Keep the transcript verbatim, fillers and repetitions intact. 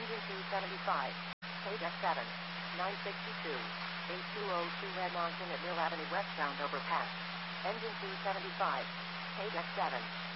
Engine two seventy-five. Page F seven. nine sixty-two. eight two oh two Red Mountain at Mill Avenue westbound overpass. Engine two seventy-five. Page F seven.